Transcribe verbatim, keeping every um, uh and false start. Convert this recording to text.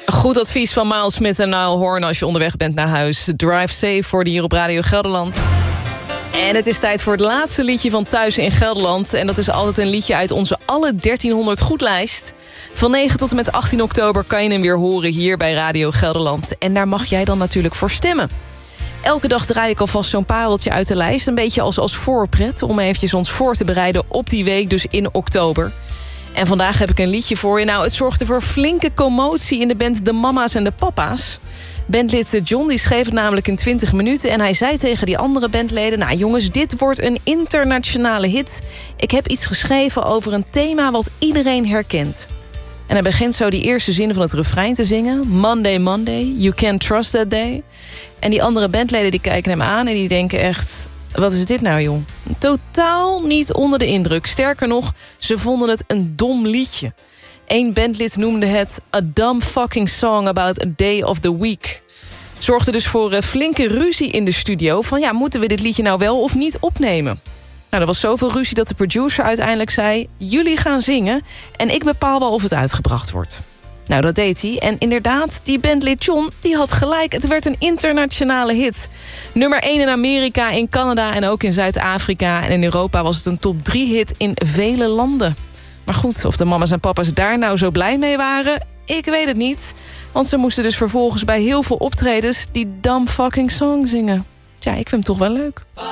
Goed advies van Miles Smith en Niall Horan als je onderweg bent naar huis. Drive safe voor de hier op Radio Gelderland. En het is tijd voor het laatste liedje van Thuis in Gelderland. En dat is altijd een liedje uit onze alle dertienhonderd goedlijst. Van negen tot en met achttien oktober kan je hem weer horen hier bij Radio Gelderland. En daar mag jij dan natuurlijk voor stemmen. Elke dag draai ik alvast zo'n pareltje uit de lijst. Een beetje als, als voorpret om eventjes ons voor te bereiden op die week, dus in oktober. En vandaag heb ik een liedje voor je. Nou, het zorgde voor flinke commotie in de band De Mama's en de Papa's. Bandlid John die schreef het namelijk in twintig minuten... en hij zei tegen die andere bandleden... nou jongens, dit wordt een internationale hit. Ik heb iets geschreven over een thema wat iedereen herkent. En hij begint zo die eerste zin van het refrein te zingen. Monday, Monday, you can't trust that day. En die andere bandleden die kijken hem aan en die denken echt... wat is dit nou, jong? Totaal niet onder de indruk. Sterker nog, ze vonden het een dom liedje. Eén bandlid noemde het a dumb fucking song about a day of the week. Zorgde dus voor uh, flinke ruzie in de studio... van ja, moeten we dit liedje nou wel of niet opnemen? Nou, er was zoveel ruzie dat de producer uiteindelijk zei... jullie gaan zingen en ik bepaal wel of het uitgebracht wordt. Nou, dat deed hij. En inderdaad, die bandlid John, die had gelijk. Het werd een internationale hit. Nummer één in Amerika, in Canada en ook in Zuid-Afrika. En in Europa was het een top drie hit in vele landen. Maar goed, of de mama's en papa's daar nou zo blij mee waren... ik weet het niet. Want ze moesten dus vervolgens bij heel veel optredens... die dumb fucking song zingen. Tja, ik vind hem toch wel leuk.